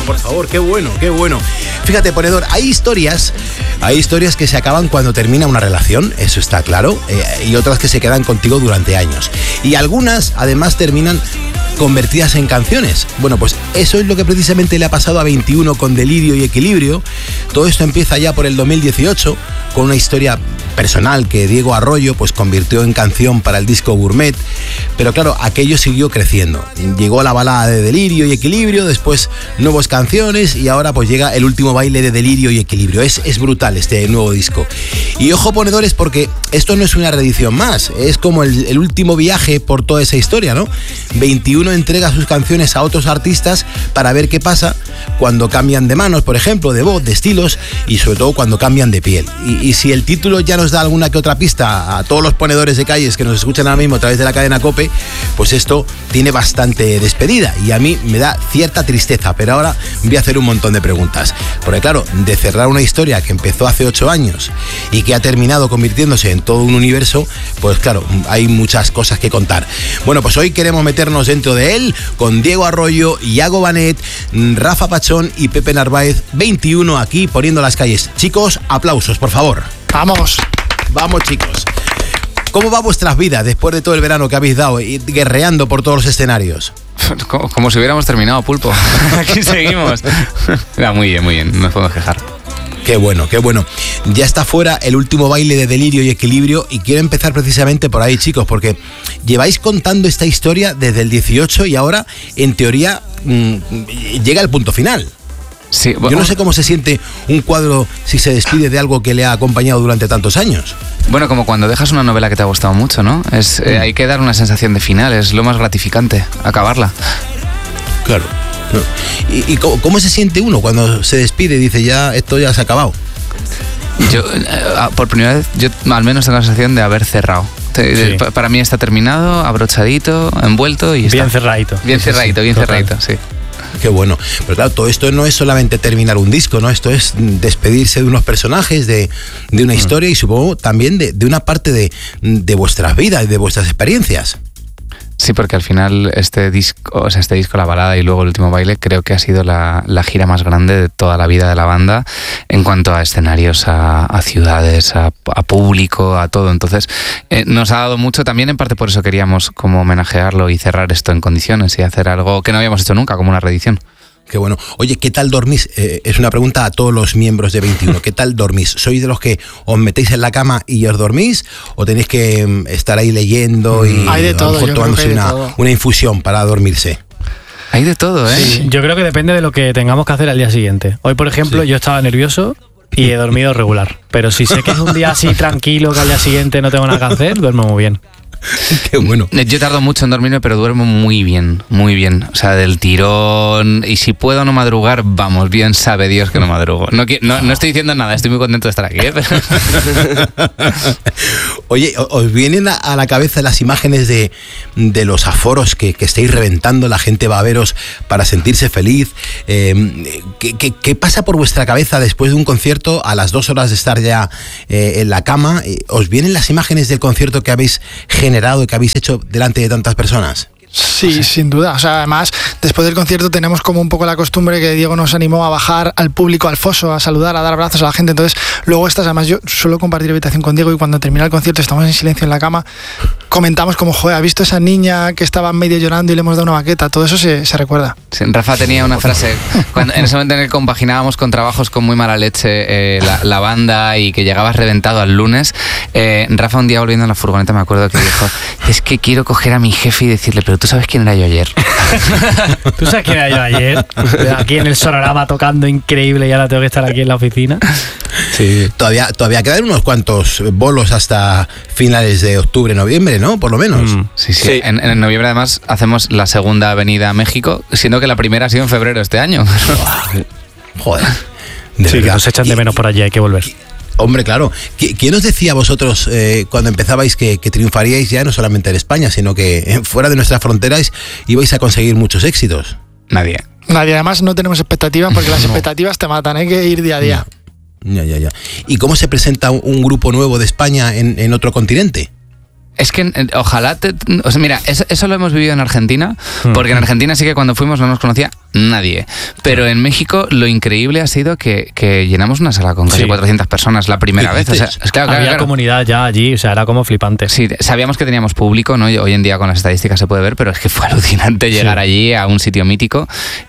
por favor, qué bueno. Fíjate, ponedor, hay historias que se acaban cuando termina una relación, eso está claro, y otras que se quedan contigo durante años. Y algunas, además, terminan convertidas en canciones. Bueno, pues eso es lo que precisamente le ha pasado a 21 con Delirio y Equilibrio. Todo esto empieza ya por el 2018 con una historia personal que Diego Arroyo pues convirtió en canción para el disco Gourmet, pero claro, aquello siguió creciendo. Llegó la balada de Delirio y Equilibrio, después nuevas canciones y ahora pues llega el último baile de Delirio y Equilibrio. Es brutal este nuevo disco. Y ojo, ponedores, porque esto no es una reedición más, es como el último viaje por toda esa historia, ¿no? 21 entrega sus canciones a otros artistas para ver qué pasa cuando cambian de manos, por ejemplo, de voz, de estilos y sobre todo cuando cambian de piel. Y si el título ya nos da alguna que otra pista a todos los ponedores de calles que nos escuchan ahora mismo a través de la cadena COPE, pues esto tiene bastante despedida y a mí me da cierta tristeza, pero ahora voy a hacer un montón de preguntas. Porque claro, de cerrar una historia que empezó hace 8 años y que ha terminado convirtiéndose en todo un universo, pues claro, hay muchas cosas que contar. Bueno, pues hoy queremos meternos dentro de él con Diego Arroyo, Iago Banet, Rafa Pachón y Pepe Narváez, 21 aquí poniendo las calles. Chicos, aplausos, por favor. Vamos, chicos. ¿Cómo va vuestras vidas después de todo el verano que habéis dado y guerreando por todos los escenarios? Como si hubiéramos terminado, Pulpo. Aquí seguimos. Muy bien, no nos podemos quejar. Qué bueno. Ya está fuera el último baile de Delirio y Equilibrio y quiero empezar precisamente por ahí, chicos, porque lleváis contando esta historia desde el 18 y ahora, en teoría, llega el punto final. Sí, bueno, yo no sé cómo se siente un cuadro si se despide de algo que le ha acompañado durante tantos años. Bueno, como cuando dejas una novela que te ha gustado mucho, ¿no? Hay que dar una sensación de final, es lo más gratificante, acabarla. Claro. ¿Y cómo se siente uno cuando se despide y dice ya esto ya se ha acabado? Yo, por primera vez, yo al menos tengo la sensación de haber cerrado. Sí. Para mí está terminado, abrochadito, envuelto y bien está. cerradito. Bien cerradito, sí. Qué bueno. Pero claro, todo esto no es solamente terminar un disco, ¿no? Esto es despedirse de unos personajes, de una historia y supongo también de una parte de vuestras vidas y de vuestras experiencias. Sí, porque al final este disco, La Balada y luego el último baile, creo que ha sido la gira más grande de toda la vida de la banda en cuanto a escenarios, a ciudades, a público, a todo. Entonces nos ha dado mucho, también en parte por eso queríamos como homenajearlo y cerrar esto en condiciones y hacer algo que no habíamos hecho nunca, como una reedición. Qué bueno. Oye, ¿qué tal dormís? Es una pregunta a todos los miembros de 21. ¿Qué tal dormís? ¿Sois de los que os metéis en la cama y os dormís? ¿O tenéis que estar ahí leyendo y hay de todo, tomándose una infusión para dormirse? Hay de todo, ¿eh? Sí, yo creo que depende de lo que tengamos que hacer al día siguiente. Hoy, por ejemplo, yo estaba nervioso y he dormido regular. Pero si sé que es un día así tranquilo, que al día siguiente no tengo nada que hacer, duermo muy bien. Qué bueno. Yo tardo mucho en dormirme, pero duermo muy bien. O sea, del tirón. Y si puedo no madrugar, vamos, bien sabe Dios que no madrugo. No estoy diciendo nada, estoy muy contento de estar aquí, ¿eh? Oye, ¿os vienen a la cabeza las imágenes de los aforos que estáis reventando? La gente va a veros para sentirse feliz. ¿Qué pasa por vuestra cabeza después de un concierto a las 2 horas de estar ya en la cama? ¿Os vienen las imágenes del concierto que habéis generado y que habéis hecho delante de tantas personas? Sí, sin duda. O sea, además, después del concierto tenemos como un poco la costumbre que Diego nos animó a bajar al público, al foso, a saludar, a dar abrazos a la gente. Entonces, luego además yo suelo compartir habitación con Diego y cuando termina el concierto estamos en silencio en la cama, comentamos como, joder, ¿has visto esa niña que estaba medio llorando y le hemos dado una baqueta? Todo eso se recuerda. Sí, Rafa tenía una frase, en ese momento en el que compaginábamos con trabajos con muy mala leche la banda y que llegabas reventado al lunes, Rafa un día volviendo en la furgoneta me acuerdo que dijo, es que quiero coger a mi jefe y decirle, pero ¿tú sabes quién era yo ayer? ¿Tú sabes quién era yo ayer? Aquí en el Sonorama tocando increíble y ahora tengo que estar aquí en la oficina. Sí. Todavía quedan unos cuantos bolos hasta finales de octubre, noviembre, ¿no? Por lo menos. Sí. En noviembre además hacemos la segunda avenida a México, siendo que la primera ha sido en febrero este año. Joder. Sí, que nos echan de menos por allí, hay que volver. Hombre, claro. ¿Quién os decía a vosotros cuando empezabais que triunfaríais ya no solamente en España, sino que fuera de nuestras fronteras ibais a conseguir muchos éxitos? Nadie. Además no tenemos expectativas porque las expectativas te matan, hay que ir día a día. Ya. ¿Y cómo se presenta un grupo nuevo de España en otro continente? Es que ojalá mira, eso lo hemos vivido en Argentina, porque en Argentina sí que cuando fuimos no nos conocía nadie. Pero en México lo increíble ha sido que llenamos una sala con casi 400 personas la primera vez. O sea, es claro, había comunidad ya allí, o sea, era como flipante. Sí, sabíamos que teníamos público, ¿no? Hoy en día con las estadísticas se puede ver, pero es que fue alucinante llegar allí a un sitio mítico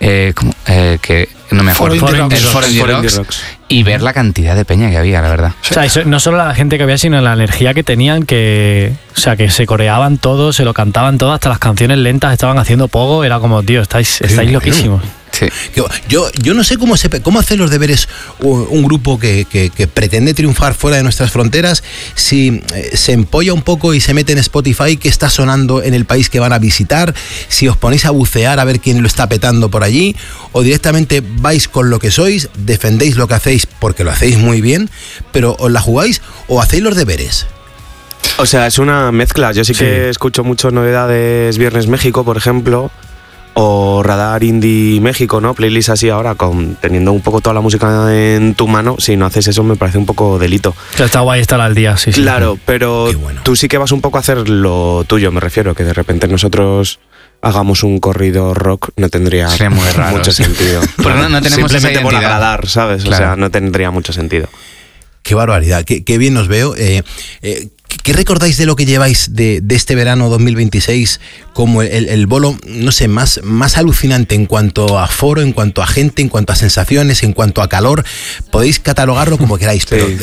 que no me acuerdo. El Foro Indie Rocks. Y ver la cantidad de peña que había, la verdad. O sea, eso, no solo la gente que había, sino la energía que tenían, o sea, que se coreaban todos, se lo cantaban todos, hasta las canciones lentas estaban haciendo pogo, era como, tío, estáis loquísimos. Sí. Yo no sé cómo hacer los deberes un grupo que pretende triunfar fuera de nuestras fronteras, si se empolla un poco y se mete en Spotify qué está sonando en el país que van a visitar, si os ponéis a bucear a ver quién lo está petando por allí, o directamente vais con lo que sois, defendéis lo que hacéis porque lo hacéis muy bien, pero os la jugáis o hacéis los deberes. O sea, es una mezcla. Yo sí que escucho mucho novedades Viernes México, por ejemplo, o Radar Indie México, ¿no? Playlist así ahora, teniendo un poco toda la música en tu mano. Si no haces eso me parece un poco delito. Está guay estar al día, sí. Claro, pero tú sí que vas un poco a hacer lo tuyo, me refiero, que de repente nosotros hagamos un corrido rock no tendría muy raro, mucho sentido. Pero no tenemos esa identidad. Por agradar, ¿sabes? Claro. O sea, no tendría mucho sentido. Qué barbaridad, qué bien os veo. ¿Qué recordáis de lo que lleváis de este verano 2026 como el bolo, no sé, más alucinante en cuanto a foro, en cuanto a gente, en cuanto a sensaciones, en cuanto a calor? Podéis catalogarlo como queráis, sí. pero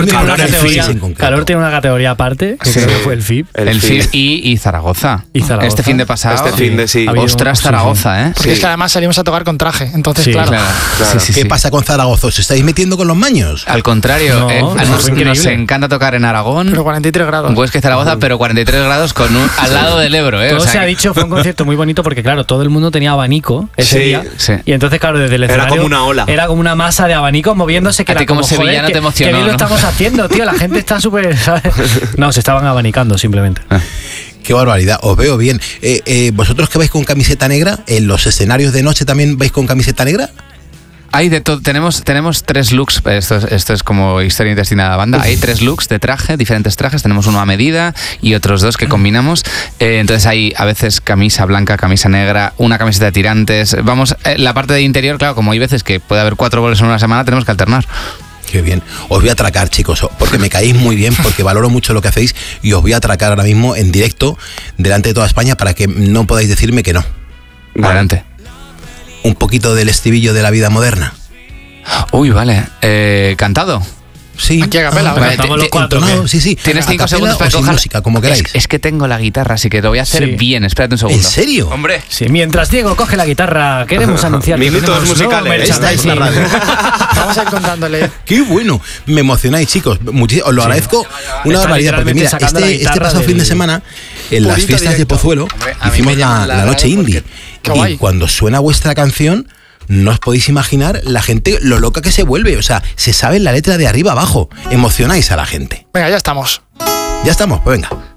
Calor tiene una categoría aparte, que creo que fue el FIB. El FIB y Zaragoza. Este fin de pasado. Sí. Ostras, Zaragoza, ¿eh? Porque es que además salimos a tocar con traje, entonces claro. ¿Qué pasa con Zaragoza? ¿Os estáis metiendo con los maños? Al contrario, nos encanta tocar en Aragón. Pero 43 grados. Pues que Zaragoza, pero 43 grados al lado del Ebro, ¿eh? Todo se ha dicho, fue un concierto muy bonito porque, claro, todo el mundo tenía abanico ese día. Sí. Y entonces, claro, desde el escenario era como una ola. Era como una masa de abanicos moviéndose. Que a ti era como sevillano joder, te emocionó, que bien lo estamos haciendo, tío. La gente está súper, ¿sabes? No, se estaban abanicando simplemente. Qué barbaridad, os veo bien. ¿Vosotros que vais con camiseta negra, en los escenarios de noche también vais con camiseta negra? Hay de todo. Tenemos 3 looks. Esto es como historia intestinada de la banda. Hay 3 looks de traje, diferentes trajes. Tenemos uno a medida y otros 2 que combinamos. Entonces hay a veces camisa blanca, camisa negra, una camiseta de tirantes. Vamos, la parte de interior, claro, como hay veces que puede haber 4 bolos en una semana, tenemos que alternar. Qué bien. Os voy a atracar, chicos, porque me caéis muy bien, porque valoro mucho lo que hacéis y os voy a atracar ahora mismo en directo delante de toda España para que no podáis decirme que no. Adelante. Un poquito del estribillo de La Vida Moderna. Uy, vale. ¿Cantado? Sí. Aquí a capela. Cantamos los 4. Sí. Tienes 5 segundos para coger música, como queráis. Es que tengo la guitarra, así que lo voy a hacer bien. Espérate un segundo. ¿En serio? Hombre. Sí, mientras Diego coge la guitarra, queremos anunciar que minutos musicales. Esta es la radio. Vamos a ir contándole. Qué bueno. Me emocionáis, chicos. Os lo agradezco una barbaridad, porque mira, este pasado fin de semana, en las fiestas directo. de Pozuelo, hicimos la noche indie. Y cuando suena vuestra canción, no os podéis imaginar la gente, lo loca que se vuelve. O sea, se sabe la letra de arriba abajo. Emocionáis a la gente. Venga, ya estamos. Ya estamos, pues venga.